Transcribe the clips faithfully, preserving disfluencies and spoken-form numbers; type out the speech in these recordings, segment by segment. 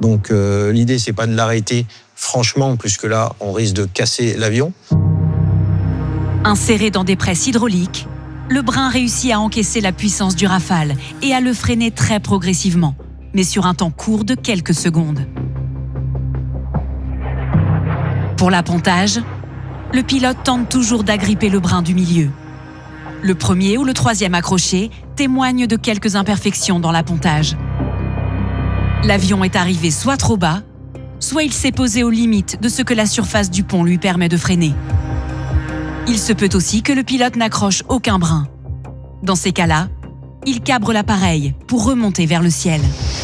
Donc euh, l'idée, c'est pas de l'arrêter franchement, puisque là, on risque de casser l'avion. Inséré dans des presses hydrauliques, le brin réussit à encaisser la puissance du Rafale et à le freiner très progressivement, mais sur un temps court de quelques secondes. Pour l'appontage, le pilote tente toujours d'agripper le brin du milieu. Le premier ou le troisième accroché témoigne de quelques imperfections dans l'appontage. L'avion est arrivé soit trop bas, soit il s'est posé aux limites de ce que la surface du pont lui permet de freiner. Il se peut aussi que le pilote n'accroche aucun brin. Dans ces cas-là, il cabre l'appareil pour remonter vers le ciel.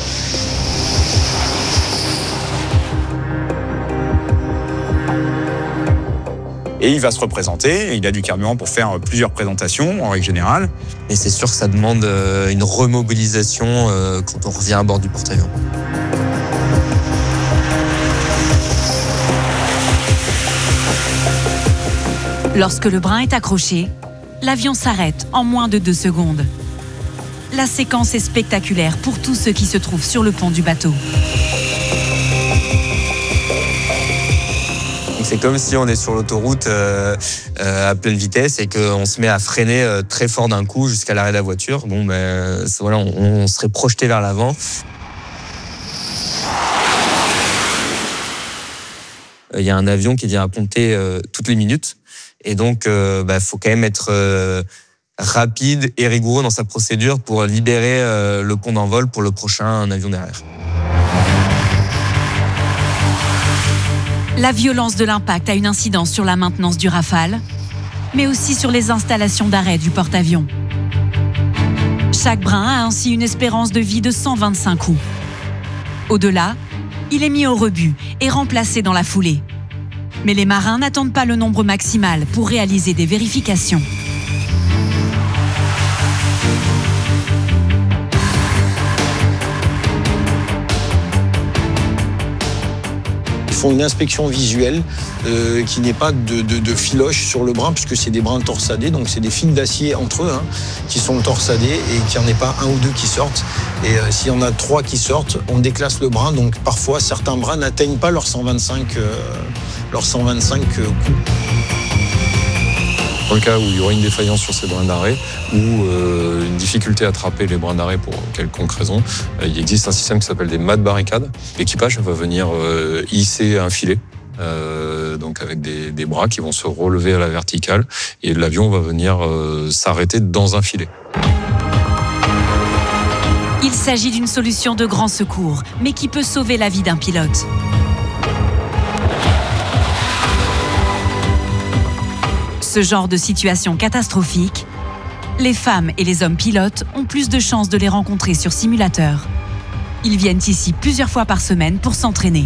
Et il va se représenter, il a du carburant pour faire plusieurs présentations en règle générale. Et c'est sûr que ça demande une remobilisation quand on revient à bord du porte-avions. Lorsque le brin est accroché, l'avion s'arrête en moins de deux secondes. La séquence est spectaculaire pour tous ceux qui se trouvent sur le pont du bateau. C'est comme si on est sur l'autoroute euh, euh, à pleine vitesse et qu'on se met à freiner euh, très fort d'un coup jusqu'à l'arrêt de la voiture. Bon, ben, voilà, on, on serait projeté vers l'avant. Il y a un avion qui vient à ponter euh, toutes les minutes. Et donc, il euh, bah, faut quand même être euh, rapide et rigoureux dans sa procédure pour libérer euh, le pont d'envol pour le prochain avion derrière. La violence de l'impact a une incidence sur la maintenance du Rafale, mais aussi sur les installations d'arrêt du porte-avions. Chaque brin a ainsi une espérance de vie de cent vingt-cinq coups. Au-delà, il est mis au rebut et remplacé dans la foulée. Mais les marins n'attendent pas le nombre maximal pour réaliser des vérifications. Ils font une inspection visuelle euh, qui n'est pas de, de, de filoche sur le brin, puisque c'est des brins torsadés, donc c'est des fils d'acier entre eux hein, qui sont torsadés et qu'il n'y en ait pas un ou deux qui sortent. Et euh, s'il y en a trois qui sortent, on déclasse le brin. Donc parfois, certains brins n'atteignent pas leurs cent vingt-cinq, euh, leurs cent vingt-cinq euh, coups. Dans le cas où il y aurait une défaillance sur ces brins d'arrêt ou euh, une difficulté à attraper les brins d'arrêt pour quelconque raison, euh, il existe un système qui s'appelle des mâts de barricade. L'équipage va venir euh, hisser un filet, euh, donc avec des, des bras qui vont se relever à la verticale et l'avion va venir euh, s'arrêter dans un filet. Il s'agit d'une solution de grand secours, mais qui peut sauver la vie d'un pilote. Ce genre de situation catastrophique, les femmes et les hommes pilotes ont plus de chances de les rencontrer sur simulateur. Ils viennent ici plusieurs fois par semaine pour s'entraîner.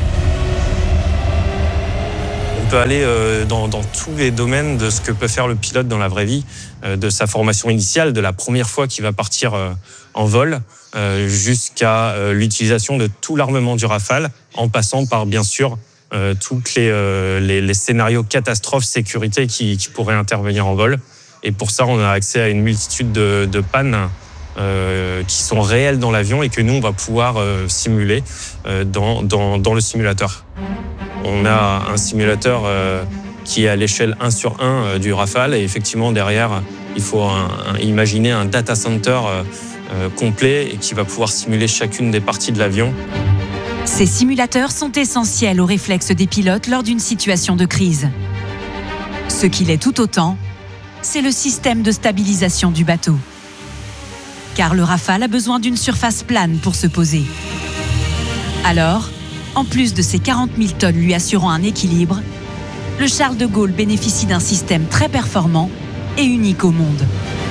On peut aller dans, dans tous les domaines de ce que peut faire le pilote dans la vraie vie, de sa formation initiale, de la première fois qu'il va partir en vol, jusqu'à l'utilisation de tout l'armement du Rafale, en passant par, bien sûr, Euh, tous les, euh, les, les scénarios catastrophes sécurité qui, qui pourraient intervenir en vol. Et pour ça, on a accès à une multitude de, de pannes euh, qui sont réelles dans l'avion et que nous, on va pouvoir euh, simuler euh, dans, dans, dans le simulateur. On a un simulateur euh, qui est à l'échelle un sur un euh, du Rafale et effectivement, derrière, il faut un, un, imaginer un data center euh, euh, complet et qui va pouvoir simuler chacune des parties de l'avion. Ces simulateurs sont essentiels aux réflexes des pilotes lors d'une situation de crise. Ce qu'il est tout autant, c'est le système de stabilisation du bateau. Car le Rafale a besoin d'une surface plane pour se poser. Alors, en plus de ses quarante mille tonnes lui assurant un équilibre, le Charles de Gaulle bénéficie d'un système très performant et unique au monde.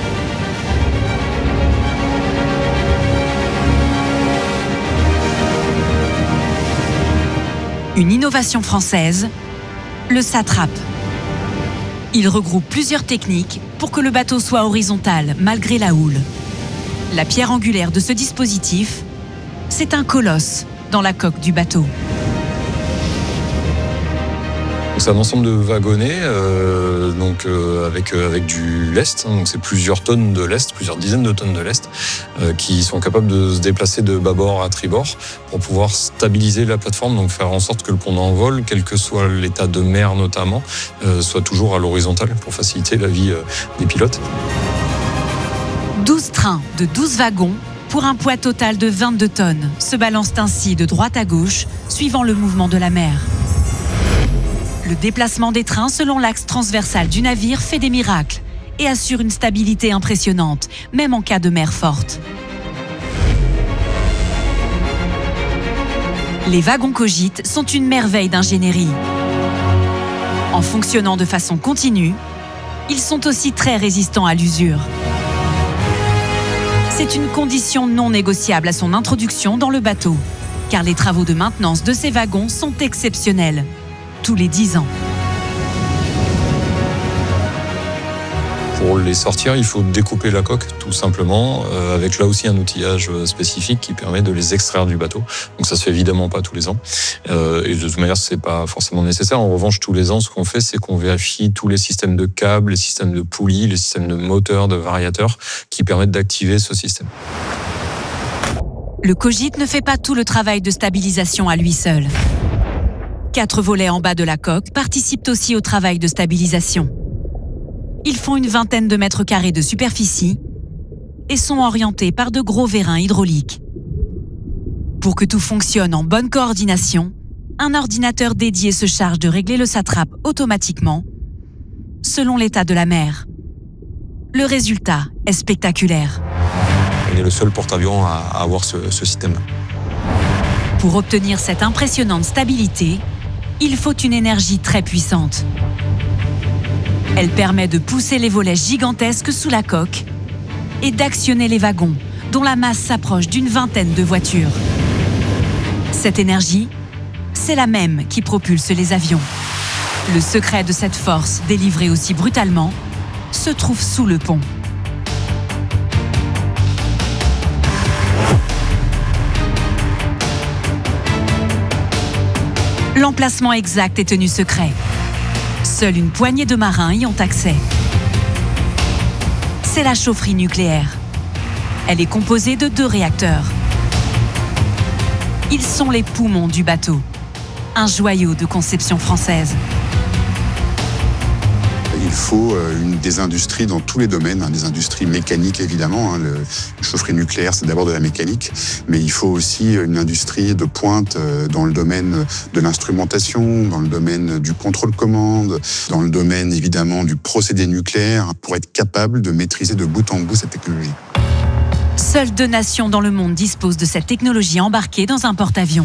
Une innovation française, le Satrape. Il regroupe plusieurs techniques pour que le bateau soit horizontal malgré la houle. La pierre angulaire de ce dispositif, c'est un colosse dans la coque du bateau. Donc c'est un ensemble de wagonnets euh, donc, euh, avec, euh, avec du lest, hein, donc c'est plusieurs tonnes de lest, plusieurs dizaines de tonnes de lest euh, qui sont capables de se déplacer de bâbord à tribord pour pouvoir stabiliser la plateforme, donc faire en sorte que le pont d'envol, quel que soit l'état de mer notamment, euh, soit toujours à l'horizontale pour faciliter la vie euh, des pilotes. douze trains de douze wagons pour un poids total de vingt-deux tonnes se balancent ainsi de droite à gauche, suivant le mouvement de la mer. Le déplacement des trains selon l'axe transversal du navire fait des miracles et assure une stabilité impressionnante, même en cas de mer forte. Les wagons Cogit sont une merveille d'ingénierie. En fonctionnant de façon continue, ils sont aussi très résistants à l'usure. C'est une condition non négociable à son introduction dans le bateau, car les travaux de maintenance de ces wagons sont exceptionnels, tous les dix ans. Pour les sortir, il faut découper la coque, tout simplement, euh, avec là aussi un outillage spécifique qui permet de les extraire du bateau. Donc ça se fait évidemment pas tous les ans. Euh, et de toute manière, c'est pas forcément nécessaire. En revanche, tous les ans, ce qu'on fait, c'est qu'on vérifie tous les systèmes de câbles, les systèmes de poulies, les systèmes de moteurs, de variateurs, qui permettent d'activer ce système. Le Cogit ne fait pas tout le travail de stabilisation à lui seul. Quatre volets en bas de la coque participent aussi au travail de stabilisation. Ils font une vingtaine de mètres carrés de superficie et sont orientés par de gros vérins hydrauliques. Pour que tout fonctionne en bonne coordination, un ordinateur dédié se charge de régler le satrape automatiquement, selon l'état de la mer. Le résultat est spectaculaire. On est le seul porte-avions à avoir ce, ce système-là. Pour obtenir cette impressionnante stabilité, il faut une énergie très puissante. Elle permet de pousser les volets gigantesques sous la coque et d'actionner les wagons, dont la masse s'approche d'une vingtaine de voitures. Cette énergie, c'est la même qui propulse les avions. Le secret de cette force, délivrée aussi brutalement, se trouve sous le pont. L'emplacement exact est tenu secret. Seule une poignée de marins y ont accès. C'est la chaufferie nucléaire. Elle est composée de deux réacteurs. Ils sont les poumons du bateau, un joyau de conception française. Il faut une, des industries dans tous les domaines, hein, des industries mécaniques évidemment. Hein, le, le chaufferie nucléaire, c'est d'abord de la mécanique, mais il faut aussi une industrie de pointe dans le domaine de l'instrumentation, dans le domaine du contrôle-commande, dans le domaine évidemment du procédé nucléaire, pour être capable de maîtriser de bout en bout cette technologie. Seules deux nations dans le monde disposent de cette technologie embarquée dans un porte-avions.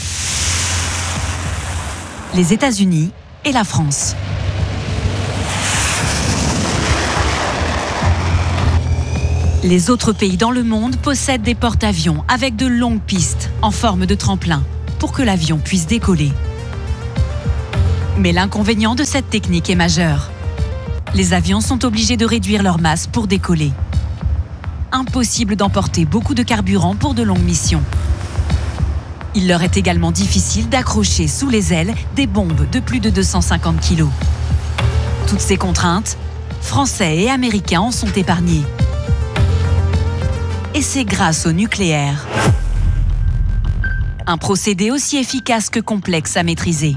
Les États-Unis et la France. Les autres pays dans le monde possèdent des porte-avions avec de longues pistes en forme de tremplin pour que l'avion puisse décoller. Mais l'inconvénient de cette technique est majeur. Les avions sont obligés de réduire leur masse pour décoller. Impossible d'emporter beaucoup de carburant pour de longues missions. Il leur est également difficile d'accrocher sous les ailes des bombes de plus de deux cent cinquante kilos. Toutes ces contraintes, Français et Américains en sont épargnés. Et c'est grâce au nucléaire. Un procédé aussi efficace que complexe à maîtriser.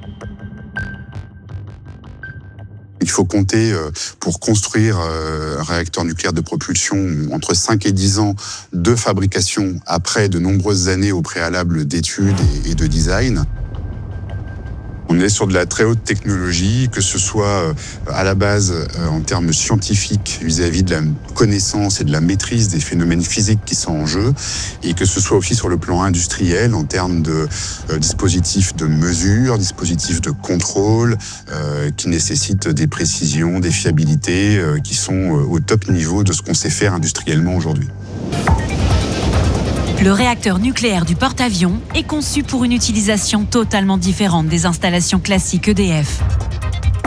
Il faut compter, pour construire un réacteur nucléaire de propulsion, entre cinq et dix ans de fabrication après de nombreuses années au préalable d'études et de design. On est sur de la très haute technologie, que ce soit à la base en termes scientifiques vis-à-vis de la connaissance et de la maîtrise des phénomènes physiques qui sont en jeu, et que ce soit aussi sur le plan industriel en termes de euh, dispositifs de mesure, dispositifs de contrôle, euh, qui nécessitent des précisions, des fiabilités, euh, qui sont euh, au top niveau de ce qu'on sait faire industriellement aujourd'hui. Le réacteur nucléaire du porte-avions est conçu pour une utilisation totalement différente des installations classiques E D F.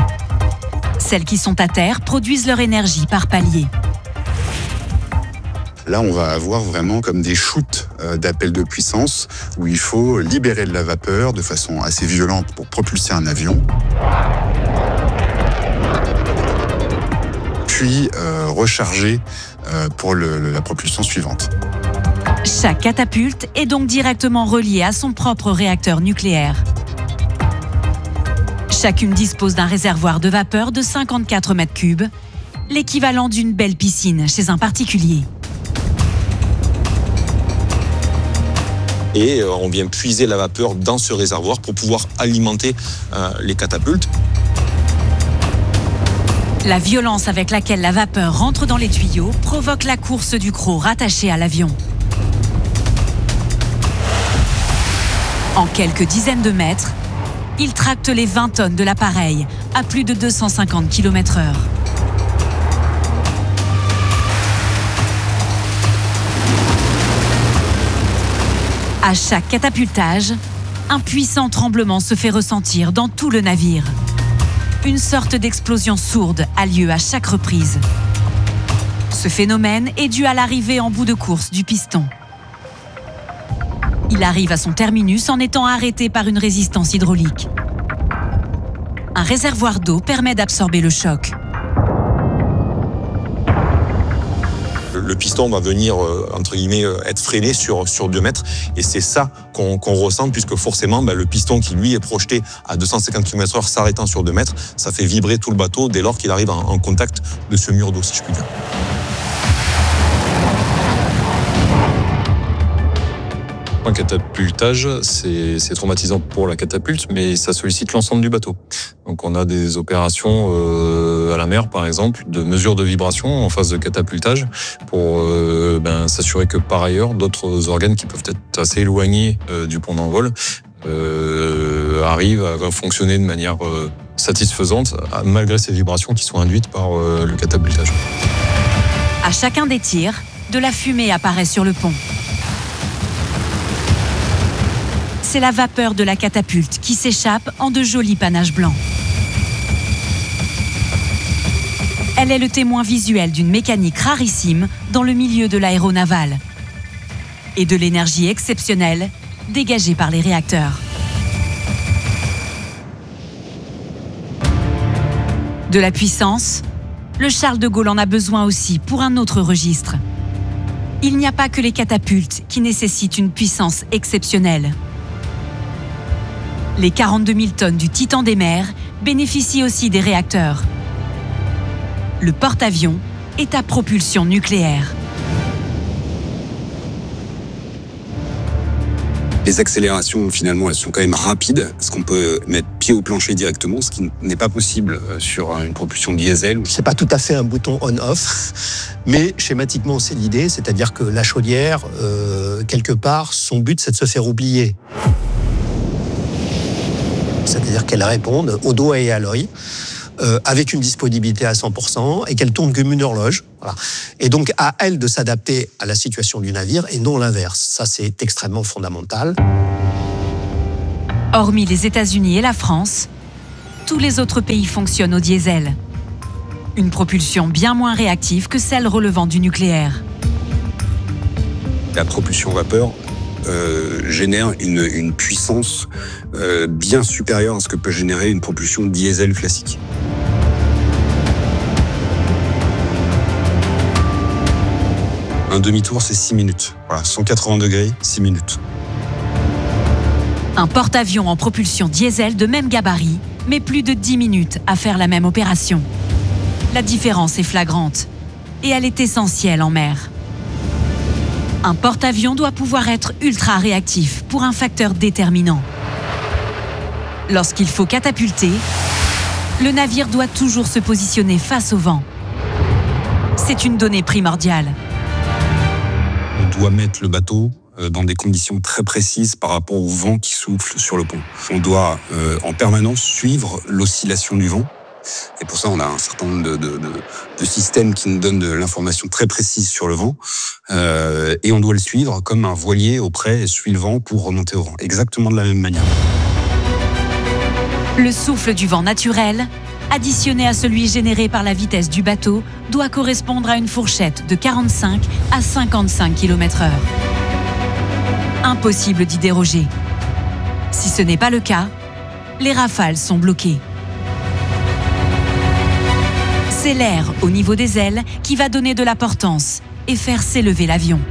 Celles qui sont à terre produisent leur énergie par palier. Là, on va avoir vraiment comme des shoots d'appel de puissance où il faut libérer de la vapeur de façon assez violente pour propulser un avion. Puis euh, recharger euh, pour le, la propulsion suivante. Chaque catapulte est donc directement reliée à son propre réacteur nucléaire. Chacune dispose d'un réservoir de vapeur de cinquante-quatre mètres cubes, l'équivalent d'une belle piscine chez un particulier. Et on vient puiser la vapeur dans ce réservoir pour pouvoir alimenter euh, les catapultes. La violence avec laquelle la vapeur rentre dans les tuyaux provoque la course du croc rattaché à l'avion. En quelques dizaines de mètres, il tracte les vingt tonnes de l'appareil à plus de deux cent cinquante kilomètres heure. À chaque catapultage, un puissant tremblement se fait ressentir dans tout le navire. Une sorte d'explosion sourde a lieu à chaque reprise. Ce phénomène est dû à l'arrivée en bout de course du piston. Il arrive à son terminus en étant arrêté par une résistance hydraulique. Un réservoir d'eau permet d'absorber le choc. Le piston va venir, entre guillemets, être freiné sur, sur deux mètres. Et c'est ça qu'on qu'on ressent, puisque forcément, ben, le piston qui, lui, est projeté à deux cent cinquante kilomètres heure s'arrêtant sur deux mètres, ça fait vibrer tout le bateau dès lors qu'il arrive en, en contact de ce mur d'eau, si je puis dire. Un catapultage, c'est traumatisant pour la catapulte, mais ça sollicite l'ensemble du bateau. Donc on a des opérations euh, à la mer, par exemple, de mesure de vibration en phase de catapultage pour euh, ben, s'assurer que par ailleurs, d'autres organes qui peuvent être assez éloignés euh, du pont d'envol euh, arrivent à fonctionner de manière euh, satisfaisante, malgré ces vibrations qui sont induites par euh, le catapultage. À chacun des tirs, de la fumée apparaît sur le pont. C'est la vapeur de la catapulte qui s'échappe en de jolis panaches blancs. Elle est le témoin visuel d'une mécanique rarissime dans le milieu de l'aéronaval et de l'énergie exceptionnelle dégagée par les réacteurs. De la puissance, le Charles de Gaulle en a besoin aussi pour un autre registre. Il n'y a pas que les catapultes qui nécessitent une puissance exceptionnelle. Les quarante-deux mille tonnes du Titan des mers bénéficient aussi des réacteurs. Le porte-avions est à propulsion nucléaire. Les accélérations, finalement, elles sont quand même rapides, parce qu'on peut mettre pied au plancher directement, ce qui n'est pas possible sur une propulsion diesel. C'est pas tout à fait un bouton on-off, mais schématiquement, c'est l'idée, c'est-à-dire que la chaudière, euh, quelque part, son but, c'est de se faire oublier. C'est-à-dire qu'elle réponde au doigt et à l'œil, euh, avec une disponibilité à cent pour cent, et qu'elle tourne comme une horloge. Voilà. Et donc, à elle de s'adapter à la situation du navire, et non l'inverse. Ça, c'est extrêmement fondamental. Hormis les États-Unis et la France, tous les autres pays fonctionnent au diesel. Une propulsion bien moins réactive que celle relevant du nucléaire. La propulsion vapeur Euh, génère une, une puissance euh, bien supérieure à ce que peut générer une propulsion diesel classique. Un demi-tour, c'est six minutes. Voilà, cent quatre-vingts degrés, six minutes. Un porte-avions en propulsion diesel de même gabarit met plus de dix minutes à faire la même opération. La différence est flagrante et elle est essentielle en mer. Un porte-avions doit pouvoir être ultra réactif pour un facteur déterminant. Lorsqu'il faut catapulter, le navire doit toujours se positionner face au vent. C'est une donnée primordiale. On doit mettre le bateau dans des conditions très précises par rapport au vent qui souffle sur le pont. On doit euh, en permanence suivre l'oscillation du vent. Et pour ça, on a un certain nombre de, de, de, de systèmes qui nous donnent de l'information très précise sur le vent. Euh, et on doit le suivre comme un voilier auprès suit le vent pour remonter au vent. Exactement de la même manière. Le souffle du vent naturel additionné à celui généré par la vitesse du bateau, doit correspondre à une fourchette de quarante-cinq à cinquante-cinq kilomètres heure. Impossible d'y déroger. Si ce n'est pas le cas, les rafales sont bloquées. C'est l'air au niveau des ailes qui va donner de la portance et faire s'élever l'avion.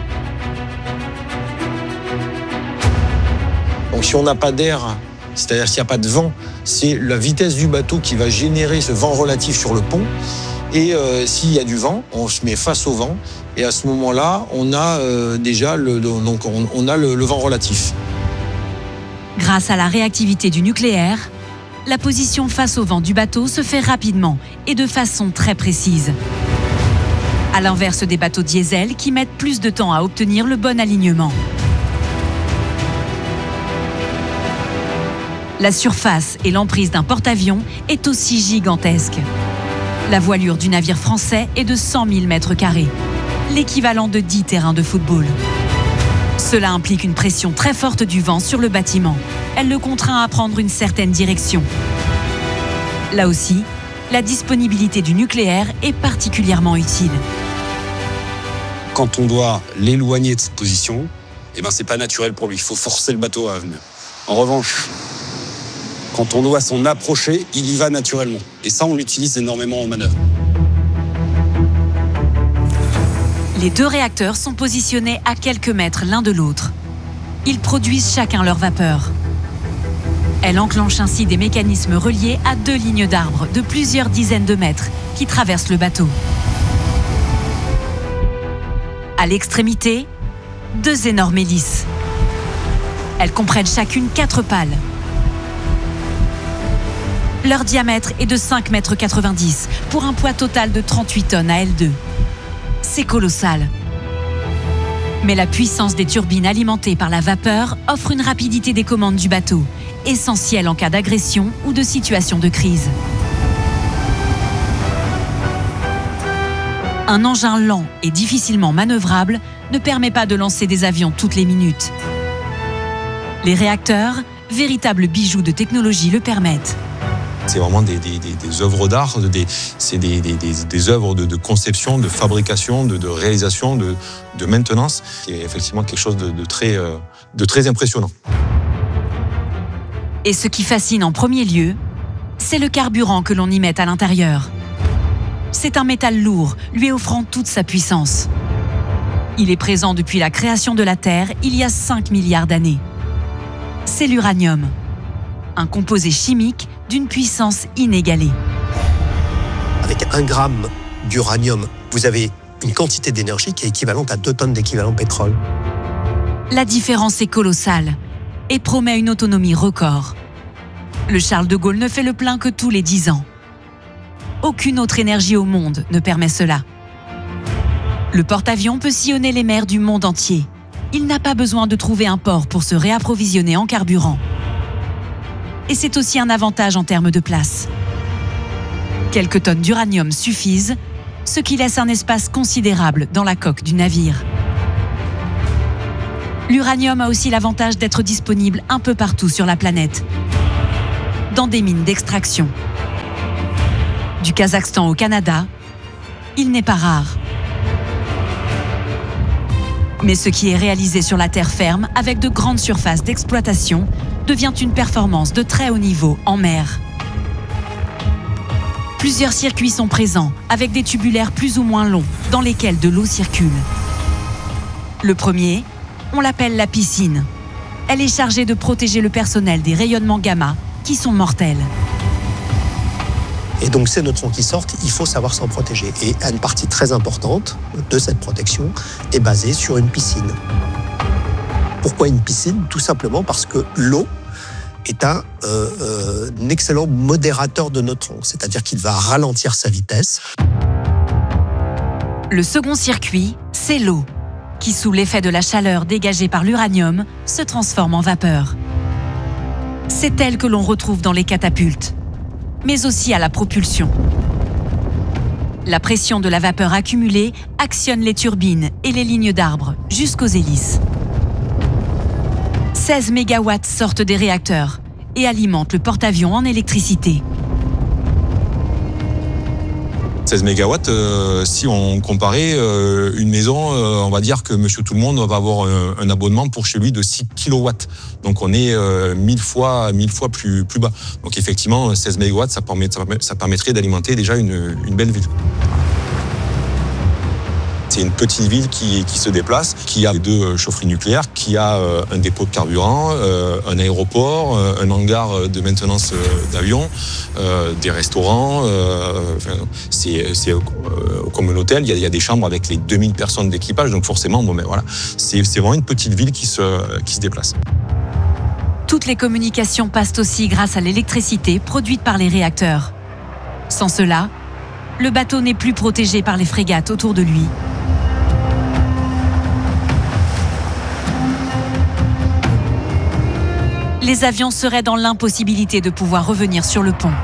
Donc si on n'a pas d'air, c'est-à-dire s'il n'y a pas de vent, c'est la vitesse du bateau qui va générer ce vent relatif sur le pont. Et euh, s'il y a du vent, on se met face au vent. Et à ce moment-là, on a euh, déjà le, donc on, on a le, le vent relatif. Grâce à la réactivité du nucléaire, la position face au vent du bateau se fait rapidement et de façon très précise. À l'inverse des bateaux diesel qui mettent plus de temps à obtenir le bon alignement. La surface et l'emprise d'un porte-avions est aussi gigantesque. La voilure du navire français est de cent mille mètres carrés, l'équivalent de dix terrains de football. Cela implique une pression très forte du vent sur le bâtiment. Elle le contraint à prendre une certaine direction. Là aussi, la disponibilité du nucléaire est particulièrement utile. Quand on doit l'éloigner de cette position, eh ben c'est pas naturel pour lui. Il faut forcer le bateau à venir. En revanche, quand on doit s'en approcher, il y va naturellement. Et ça, on l'utilise énormément en manœuvre. Les deux réacteurs sont positionnés à quelques mètres l'un de l'autre. Ils produisent chacun leur vapeur. Elle enclenche ainsi des mécanismes reliés à deux lignes d'arbres de plusieurs dizaines de mètres qui traversent le bateau. À l'extrémité, deux énormes hélices. Elles comprennent chacune quatre pales. Leur diamètre est de cinq virgule quatre-vingt-dix mètres pour un poids total de trente-huit tonnes à L deux. C'est colossal. Mais la puissance des turbines alimentées par la vapeur offre une rapidité des commandes du bateau, essentielle en cas d'agression ou de situation de crise. Un engin lent et difficilement manœuvrable ne permet pas de lancer des avions toutes les minutes. Les réacteurs, véritables bijoux de technologie, le permettent. C'est vraiment des, des, des, des œuvres d'art, des, c'est des, des, des, des œuvres de, de conception, de fabrication, de, de réalisation, de, de maintenance. C'est effectivement quelque chose de, de, très, de très impressionnant. Et ce qui fascine en premier lieu, c'est le carburant que l'on y met à l'intérieur. C'est un métal lourd, lui offrant toute sa puissance. Il est présent depuis la création de la Terre, il y a cinq milliards d'années. C'est l'uranium, un composé chimique d'une puissance inégalée. Avec un gramme d'uranium, vous avez une quantité d'énergie qui est équivalente à deux tonnes d'équivalent pétrole. La différence est colossale et promet une autonomie record. Le Charles de Gaulle ne fait le plein que tous les dix ans. Aucune autre énergie au monde ne permet cela. Le porte-avions peut sillonner les mers du monde entier. Il n'a pas besoin de trouver un port pour se réapprovisionner en carburant. Et c'est aussi un avantage en termes de place. Quelques tonnes d'uranium suffisent, ce qui laisse un espace considérable dans la coque du navire. L'uranium a aussi l'avantage d'être disponible un peu partout sur la planète, dans des mines d'extraction. Du Kazakhstan au Canada, il n'est pas rare. Mais ce qui est réalisé sur la terre ferme, avec de grandes surfaces d'exploitation, devient une performance de très haut niveau en mer. Plusieurs circuits sont présents, avec des tubulaires plus ou moins longs, dans lesquels de l'eau circule. Le premier, on l'appelle la piscine. Elle est chargée de protéger le personnel des rayonnements gamma, qui sont mortels. Et donc ces neutrons qui sortent, il faut savoir s'en protéger. Et une partie très importante de cette protection est basée sur une piscine. Pourquoi une piscine? Tout simplement parce que l'eau est un, euh, euh, un excellent modérateur de neutrons, c'est-à-dire qu'il va ralentir sa vitesse. Le second circuit, c'est l'eau, qui sous l'effet de la chaleur dégagée par l'uranium, se transforme en vapeur. C'est elle que l'on retrouve dans les catapultes, mais aussi à la propulsion. La pression de la vapeur accumulée actionne les turbines et les lignes d'arbres jusqu'aux hélices. seize mégawatts sortent des réacteurs et alimentent le porte-avions en électricité. seize mégawatts, euh, si on comparait euh, une maison, euh, on va dire que Monsieur Tout-le-Monde va avoir un, un abonnement pour chez lui de six kilowatts. Donc on est euh, mille fois, mille fois plus, plus bas. Donc effectivement, seize mégawatts, ça, permet, ça permettrait d'alimenter déjà une, une belle ville. C'est une petite ville qui, qui se déplace, qui a deux chaufferies nucléaires, qui a euh, un dépôt de carburant, euh, un aéroport, euh, un hangar de maintenance euh, d'avions, euh, des restaurants. Euh, enfin, c'est c'est euh, comme un hôtel, il y, a, il y a des chambres avec les deux mille personnes d'équipage, donc forcément, bon, ben, voilà, c'est c'est vraiment une petite ville qui se, qui se déplace. Toutes les communications passent aussi grâce à l'électricité produite par les réacteurs. Sans cela, le bateau n'est plus protégé par les frégates autour de lui. Les avions seraient dans l'impossibilité de pouvoir revenir sur le pont.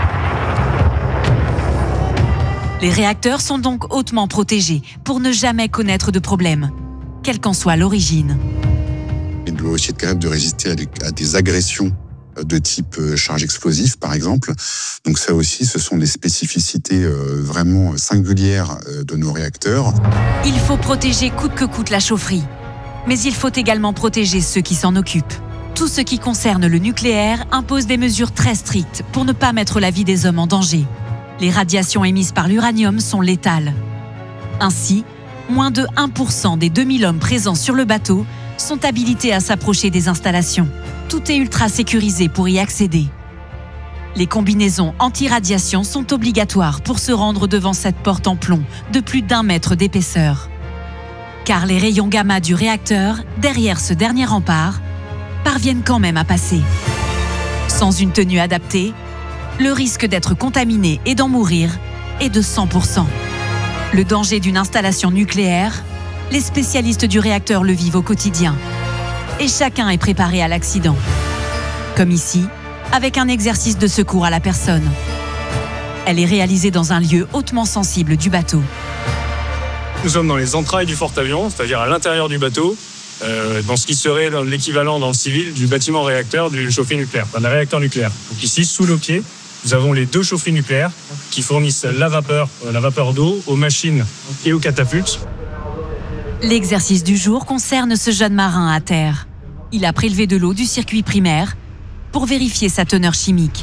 Les réacteurs sont donc hautement protégés pour ne jamais connaître de problème, quelle qu'en soit l'origine. Il doit aussi être capable de résister à des, à des agressions de type charge explosive, par exemple. Donc ça aussi, ce sont des spécificités vraiment singulières de nos réacteurs. Il faut protéger coûte que coûte la chaufferie, mais il faut également protéger ceux qui s'en occupent. Tout ce qui concerne le nucléaire impose des mesures très strictes pour ne pas mettre la vie des hommes en danger. Les radiations émises par l'uranium sont létales. Ainsi, moins de un pour cent des deux mille hommes présents sur le bateau sont habilités à s'approcher des installations. Tout est ultra sécurisé pour y accéder. Les combinaisons anti-radiation sont obligatoires pour se rendre devant cette porte en plomb de plus d'un mètre d'épaisseur. Car les rayons gamma du réacteur, derrière ce dernier rempart, parviennent quand même à passer. Sans une tenue adaptée, le risque d'être contaminé et d'en mourir est de cent pour cent. Le danger d'une installation nucléaire, les spécialistes du réacteur le vivent au quotidien. Et chacun est préparé à l'accident. Comme ici, avec un exercice de secours à la personne. Elle est réalisée dans un lieu hautement sensible du bateau. Nous sommes dans les entrailles du porte-avions, c'est-à-dire à l'intérieur du bateau, Euh, dans ce qui serait l'équivalent dans le civil du bâtiment réacteur du chaufferie nucléaire, enfin d'un réacteur nucléaire. Donc ici, sous nos pieds, nous avons les deux chaufferies nucléaires qui fournissent la vapeur, la vapeur d'eau aux machines et aux catapultes. L'exercice du jour concerne ce jeune marin à terre. Il a prélevé de l'eau du circuit primaire pour vérifier sa teneur chimique.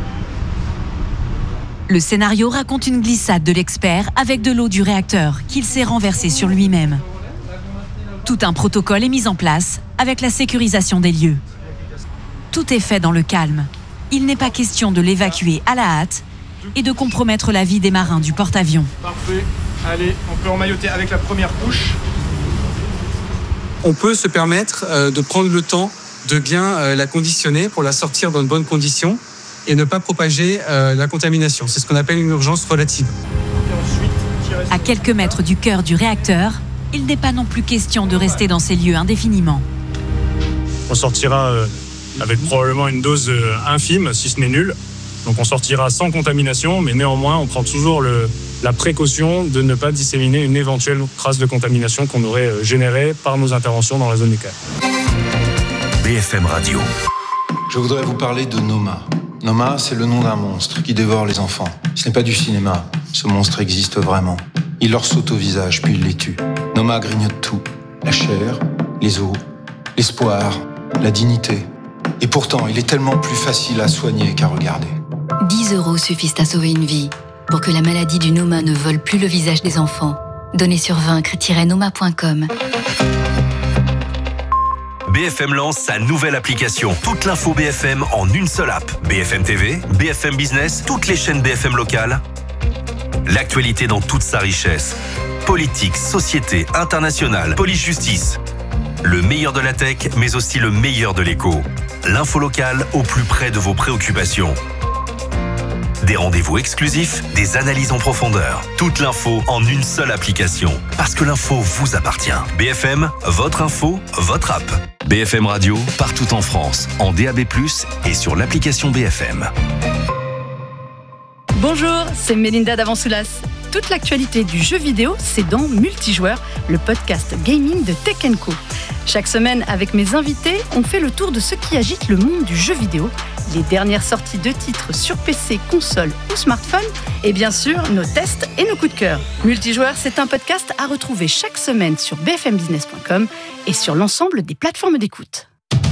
Le scénario raconte une glissade de l'expert avec de l'eau du réacteur qu'il s'est renversée sur lui-même. Tout un protocole est mis en place avec la sécurisation des lieux. Tout est fait dans le calme. Il n'est pas question de l'évacuer à la hâte et de compromettre la vie des marins du porte-avions. Parfait. Allez, on peut emmailloter avec la première couche. On peut se permettre euh, de prendre le temps de bien euh, la conditionner pour la sortir dans de bonnes conditions et ne pas propager euh, la contamination. C'est ce qu'on appelle une urgence relative. À quelques mètres du cœur du réacteur, il n'est pas non plus question de rester dans ces lieux indéfiniment. On sortira euh, avec probablement une dose euh, infime, si ce n'est nulle. Donc on sortira sans contamination, mais néanmoins on prend toujours le, la précaution de ne pas disséminer une éventuelle trace de contamination qu'on aurait euh, générée par nos interventions dans la zone nucléaire. B F M Radio. Je voudrais vous parler de Noma. Noma, c'est le nom d'un monstre qui dévore les enfants. Ce n'est pas du cinéma. Ce monstre existe vraiment. Il leur saute au visage, puis il les tue. Noma grignote tout. La chair, les os, l'espoir, la dignité. Et pourtant, il est tellement plus facile à soigner qu'à regarder. dix euros suffisent à sauver une vie. Pour que la maladie du Noma ne vole plus le visage des enfants. Donnez sur vaincre tiret noma point com. B F M lance sa nouvelle application. Toute l'info B F M en une seule app. B F M T V, B F M Business, toutes les chaînes B F M locales. L'actualité dans toute sa richesse. Politique, société, internationale, police-justice. Le meilleur de la tech, mais aussi le meilleur de l'écho. L'info locale au plus près de vos préoccupations. Des rendez-vous exclusifs, des analyses en profondeur. Toute l'info en une seule application. Parce que l'info vous appartient. B F M, votre info, votre app. B F M Radio, partout en France, en D A B plus, et sur l'application B F M. Bonjour, c'est Mélinda d'Avansoulas. Toute l'actualité du jeu vidéo, c'est dans Multijoueur, le podcast gaming de Tech and Co. Chaque semaine, avec mes invités, on fait le tour de ce qui agite le monde du jeu vidéo les dernières sorties de titres sur P C, console ou smartphone, et bien sûr nos tests et nos coups de cœur. Multijoueur, c'est un podcast à retrouver chaque semaine sur b f m business point com et sur l'ensemble des plateformes d'écoute.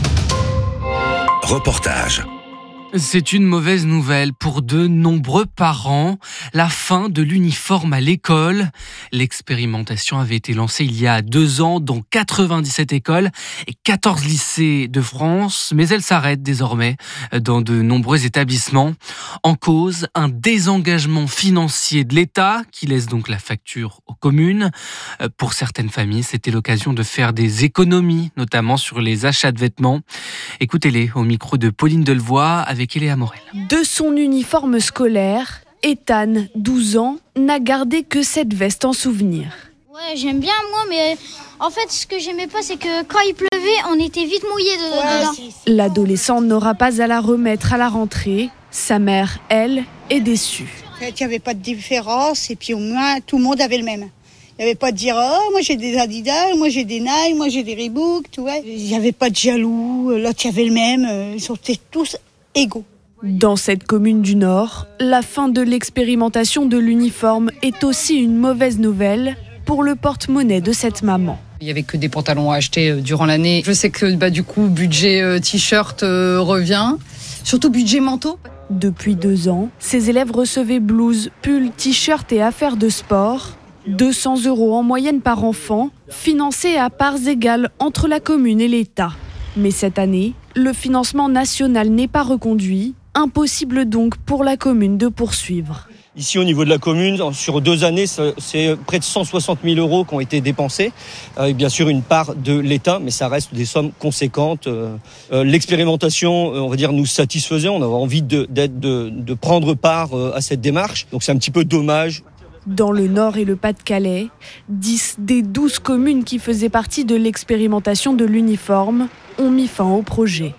Reportage. C'est une mauvaise nouvelle pour de nombreux parents. La fin de l'uniforme à l'école. L'expérimentation avait été lancée il y a deux ans dans quatre-vingt-dix-sept écoles et quatorze lycées de France, mais elle s'arrête désormais dans de nombreux établissements. En cause, un désengagement financier de l'État qui laisse donc la facture aux communes. Pour certaines familles, c'était l'occasion de faire des économies, notamment sur les achats de vêtements. Écoutez-les au micro de Pauline Delevoye avec Eléa Morel. De son uniforme scolaire, Ethan, douze ans, n'a gardé que cette veste en souvenir. Ouais, j'aime bien moi, mais en fait, ce que j'aimais pas, c'est que quand il pleuvait, on était vite mouillés de, ouais, dedans. L'adolescent n'aura pas à la remettre à la rentrée. Sa mère, elle, est déçue. Il n'y avait pas de différence et puis au moins, tout le monde avait le même. Il n'y avait pas de dire « Oh, moi j'ai des Adidas, moi j'ai des Nike, moi j'ai des Reebok », tu vois. Il n'y avait pas de jaloux, l'autre il y avait le même, ils étaient tous égaux. Dans cette commune du Nord, la fin de l'expérimentation de l'uniforme est aussi une mauvaise nouvelle pour le porte-monnaie de cette maman. Il n'y avait que des pantalons à acheter durant l'année. Je sais que bah, du coup, budget euh, t-shirt euh, revient, surtout budget manteau. Depuis deux ans, ces élèves recevaient blouses, pulls, t-shirts et affaires de sport. deux cents euros en moyenne par enfant, financés à parts égales entre la commune et l'État. Mais cette année, le financement national n'est pas reconduit. Impossible donc pour la commune de poursuivre. Ici, au niveau de la commune, sur deux années, c'est près de cent soixante mille euros qui ont été dépensés. Avec bien sûr une part de l'État, mais ça reste des sommes conséquentes. L'expérimentation, on va dire, nous satisfaisait. On avait envie de, de, de prendre part à cette démarche. Donc c'est un petit peu dommage. Dans le Nord et le Pas-de-Calais, dix des douze communes qui faisaient partie de l'expérimentation de l'uniforme ont mis fin au projet.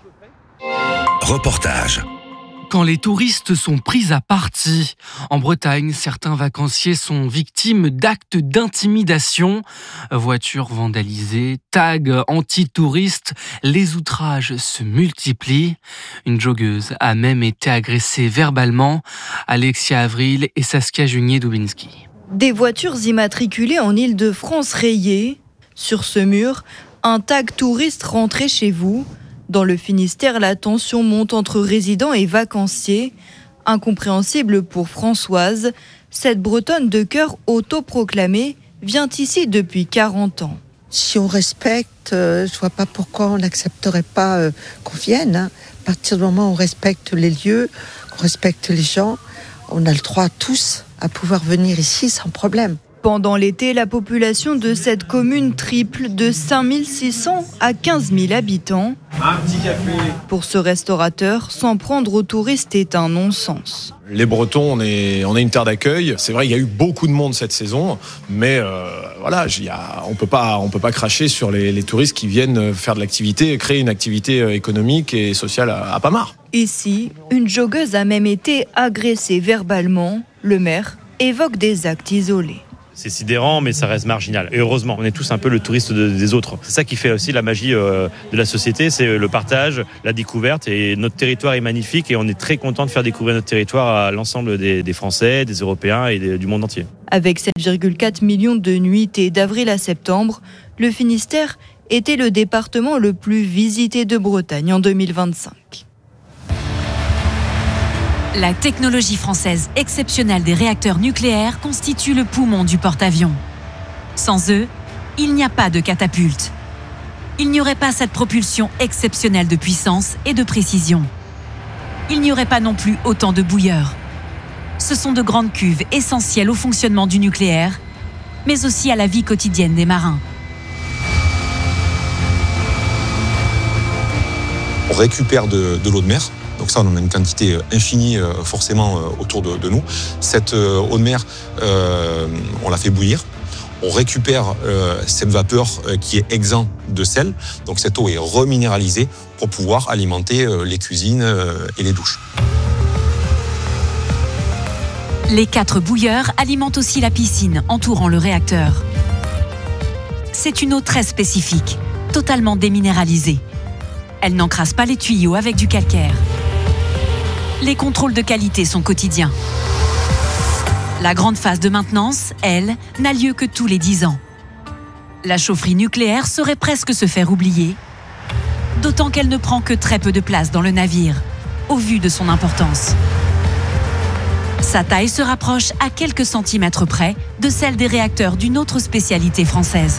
Reportage. Quand les touristes sont pris à partie. En Bretagne, certains vacanciers sont victimes d'actes d'intimidation. Voitures vandalisées, tags anti-touristes, les outrages se multiplient. Une joggeuse a même été agressée verbalement. Alexia Avril et Saskia Junier-Dubinski. Des voitures immatriculées en Île-de-France rayées. Sur ce mur, un tag touriste rentré chez vous. Dans le Finistère, la tension monte entre résidents et vacanciers. Incompréhensible pour Françoise, cette Bretonne de cœur autoproclamée vient ici depuis quarante ans. Si on respecte, euh, je ne vois pas pourquoi on n'accepterait pas euh, qu'on vienne. Hein. À partir du moment où on respecte les lieux, qu'on respecte les gens, on a le droit tous à pouvoir venir ici sans problème. Pendant l'été, la population de cette commune triple de cinq mille six cents à quinze mille habitants. Un petit café. Pour ce restaurateur, s'en prendre aux touristes est un non-sens. Les Bretons, on est, on est une terre d'accueil. C'est vrai, il y a eu beaucoup de monde cette saison, mais euh, voilà, y a, on peut pas, on peut pas cracher sur les, les touristes qui viennent faire de l'activité, créer une activité économique et sociale à, à Pamar. Ici, une joggeuse a même été agressée verbalement. Le maire évoque des actes isolés. C'est sidérant, mais ça reste marginal. Et heureusement, on est tous un peu le touriste de, des autres. C'est ça qui fait aussi la magie euh, de la société, c'est le partage, la découverte. Et notre territoire est magnifique et on est très content de faire découvrir notre territoire à l'ensemble des, des Français, des Européens et des, du monde entier. Avec sept virgule quatre millions de nuitées d'avril à septembre, le Finistère était le département le plus visité de Bretagne en deux mille vingt-cinq. La technologie française exceptionnelle des réacteurs nucléaires constitue le poumon du porte-avions. Sans eux, il n'y a pas de catapulte. Il n'y aurait pas cette propulsion exceptionnelle de puissance et de précision. Il n'y aurait pas non plus autant de bouilleurs. Ce sont de grandes cuves essentielles au fonctionnement du nucléaire, mais aussi à la vie quotidienne des marins. On récupère de, de l'eau de mer. Donc ça, on en a une quantité infinie forcément autour de, de nous. Cette eau de mer, euh, on la fait bouillir. On récupère euh, cette vapeur euh, qui est exempte de sel. Donc cette eau est reminéralisée pour pouvoir alimenter euh, les cuisines euh, et les douches. Les quatre bouilleurs alimentent aussi la piscine entourant le réacteur. C'est une eau très spécifique, totalement déminéralisée. Elle n'encrasse pas les tuyaux avec du calcaire. les contrôles de qualité sont quotidiens. La grande phase de maintenance, elle, n'a lieu que tous les dix ans. La chaufferie nucléaire saurait presque se faire oublier, d'autant qu'elle ne prend que très peu de place dans le navire, au vu de son importance. Sa taille se rapproche à quelques centimètres près de celle des réacteurs d'une autre spécialité française.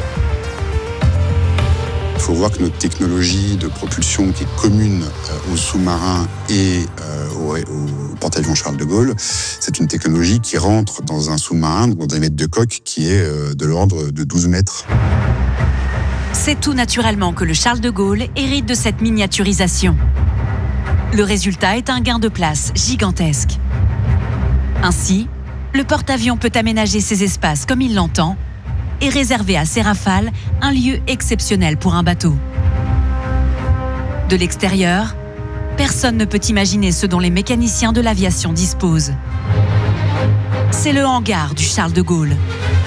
Il faut voir que notre technologie de propulsion qui est commune aux sous-marins et au, au porte-avions Charles de Gaulle, c'est une technologie qui rentre dans un sous-marin, dans un diamètre de coque qui est de l'ordre de douze mètres. C'est tout naturellement que le Charles de Gaulle hérite de cette miniaturisation. Le résultat est un gain de place gigantesque. Ainsi, le porte-avions peut aménager ses espaces comme il l'entend et réserver à ses rafales un lieu exceptionnel pour un bateau. De l'extérieur, personne ne peut imaginer ce dont les mécaniciens de l'aviation disposent. C'est le hangar du Charles de Gaulle,